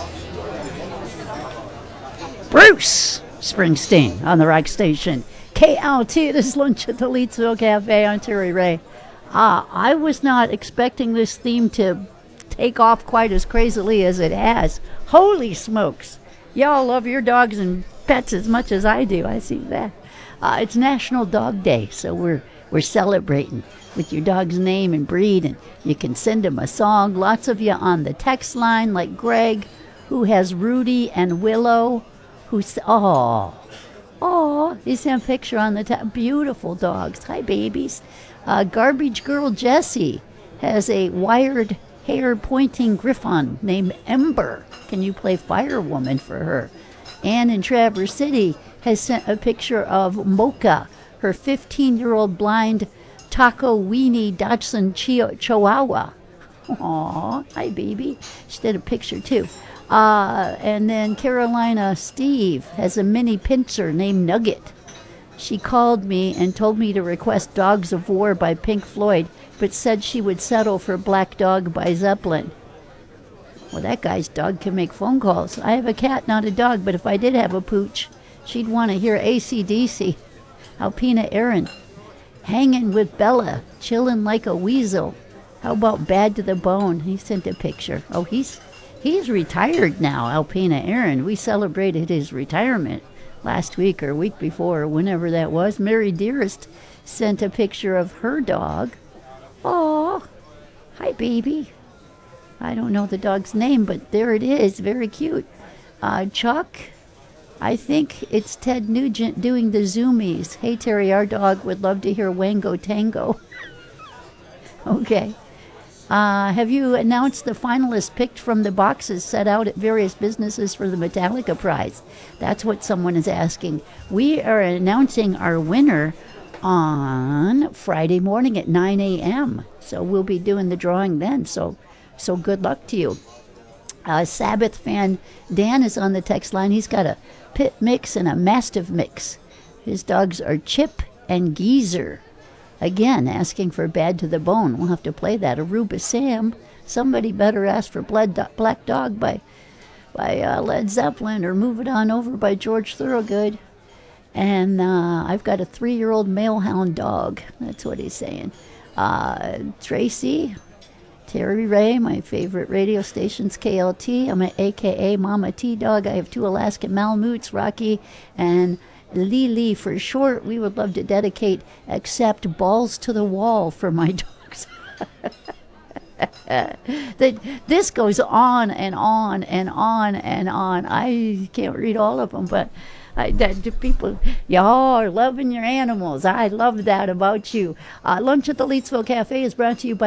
Bruce Springsteen on the rock station. KLT, this is lunch at the Leedsville Cafe. I'm Terry Ray. I was not expecting this theme to take off quite as crazily as it has. Holy smokes. Y'all love your dogs and pets as much as I do. I see that. It's National Dog Day, so we're celebrating with your dog's name and breed, and you can send them a song. Lots of you on the text line, like Greg, who has Rudy and Willow, who's he sent a picture on the beautiful dogs. Hi, babies. Garbage Girl Jessie has a wired hair pointing griffon named Ember. Can you play Firewoman for her? Ann in Traverse City has sent a picture of Mocha, her 15-year-old blind taco weenie Dachshund Chihuahua. Aw, hi, baby. She did a picture, too. And then Carolina Steve has a mini pincher named Nugget. She called me and told me to request Dogs of War by Pink Floyd, but said she would settle for Black Dog by Zeppelin. Well, that guy's dog can make phone calls. I have a cat, not a dog, but if I did have a pooch, she'd want to hear AC/DC. Alpina Aaron, hanging with Bella, chilling like a weasel. How about Bad to the Bone? He sent a picture. Oh, he's retired now, Alpina Aaron. We celebrated his retirement last week or week before, or whenever that was. Mary Dearest sent a picture of her dog. Oh, hi, baby. I don't know the dog's name, but there it is. Very cute. Chuck, I think it's Ted Nugent doing the zoomies. Hey, Terry, our dog would love to hear Wango Tango. Okay. Have you announced the finalists picked from the boxes set out at various businesses for the Metallica Prize? That's what someone is asking. We are announcing our winner on Friday morning at 9 a.m. So we'll be doing the drawing then. So good luck to you. Sabbath fan Dan is on the text line. He's got a pit mix and a mastiff mix. His dogs are Chip and Geezer. Again, asking for Bad to the Bone. We'll have to play that. Aruba Sam. Somebody better ask for Black Dog by Led Zeppelin, or Move It On Over by George Thorogood. And I've got a 3-year-old male hound dog. That's what he's saying. Tracy, Terry Ray, my favorite radio station's KLT. I'm an AKA Mama T-Dog. I have 2 Alaskan Malamutes, Rocky and Lily for short. We would love to dedicate Accept Balls to the Wall for my dogs. This goes on and on and on and on. I can't read all of them, but people, y'all are loving your animals. I love that about you. Lunch at the Leedsville Cafe is brought to you by